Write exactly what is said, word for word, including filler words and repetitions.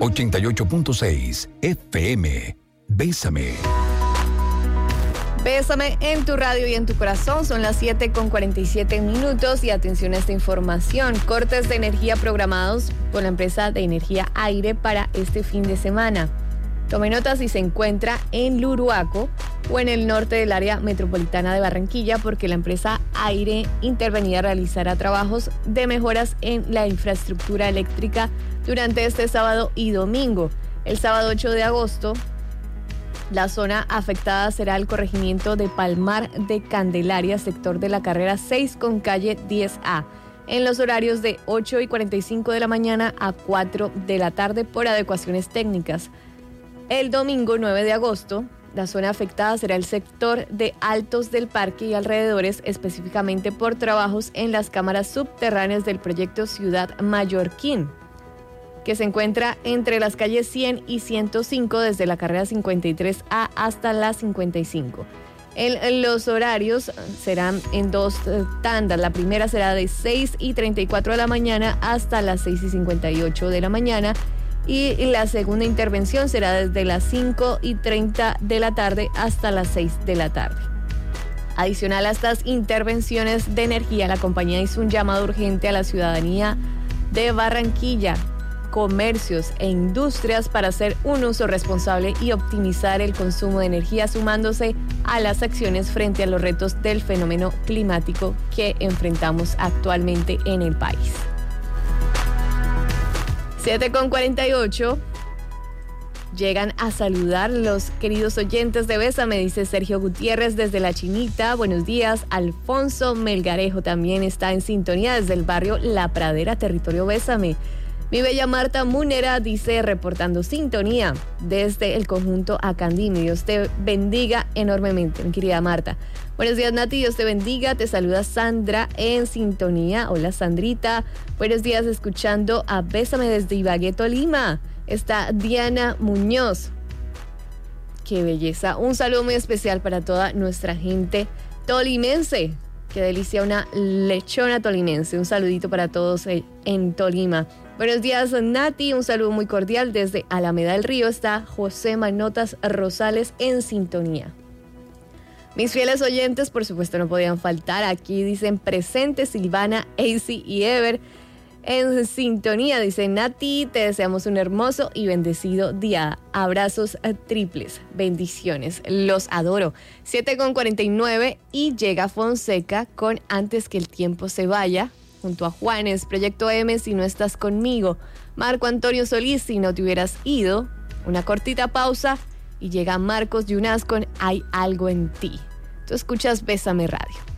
ochenta y ocho punto seis F M. Bésame. Bésame en tu radio y en tu corazón. Son las siete con cuarenta y siete minutos y atención a esta información. Cortes de energía programados por la empresa de energía Aire para este fin de semana. Tome nota si se encuentra en Luruaco o en el norte del área metropolitana de Barranquilla, porque la empresa Aire Intervenida realizará trabajos de mejoras en la infraestructura eléctrica durante este sábado y domingo. El sábado ocho de agosto, la zona afectada será el corregimiento de Palmar de Candelaria, sector de la carrera seis con calle diez A, en los horarios de ocho y cuarenta y cinco de la mañana a cuatro de la tarde por adecuaciones técnicas. El domingo nueve de agosto, la zona afectada será el sector de Altos del Parque y alrededores, específicamente por trabajos en las cámaras subterráneas del proyecto Ciudad Mallorquín, que se encuentra entre las calles cien y ciento cinco desde la carrera cincuenta y tres A hasta la cincuenta y cinco. El, los horarios serán en dos tandas. La primera será de seis y treinta y cuatro de la mañana hasta las seis y cincuenta y ocho de la mañana y la segunda intervención será desde las cinco y treinta de la tarde hasta las seis de la tarde. Adicional a estas intervenciones de energía, la compañía hizo un llamado urgente a la ciudadanía de Barranquilla, comercios e industrias para hacer un uso responsable y optimizar el consumo de energía, sumándose a las acciones frente a los retos del fenómeno climático que enfrentamos actualmente en el país. siete con cuarenta y ocho. Llegan a saludar los queridos oyentes de Bésame, dice Sergio Gutiérrez desde La Chinita. Buenos días. Alfonso Melgarejo también está en sintonía desde el barrio La Pradera, territorio Bésame. Mi bella Marta Munera dice, reportando sintonía desde el conjunto Acandí. Dios te bendiga enormemente, mi querida Marta. Buenos días, Nati, Dios te bendiga. Te saluda Sandra en sintonía. Hola, Sandrita. Buenos días, escuchando a Bésame desde Ibagué, Tolima. Está Diana Muñoz. Qué belleza. Un saludo muy especial para toda nuestra gente tolimense. Qué delicia una lechona tolimense. Un saludito para todos en Tolima. Buenos días, Nati. Un saludo muy cordial desde Alameda del Río. Está José Manotas Rosales en sintonía. Mis fieles oyentes, por supuesto, no podían faltar. Aquí dicen presente Silvana, Acy y Ever en sintonía. Dice Nati, te deseamos un hermoso y bendecido día. Abrazos triples. Bendiciones. Los adoro. siete con cuarenta y nueve y llega Fonseca con Antes que el tiempo se vaya. Junto a Juanes, Proyecto M, Si no estás conmigo. Marco Antonio Solís, Si no te hubieras ido. Una cortita pausa y llega Marcos Yunás con Hay algo en ti. Tú escuchas Bésame Radio.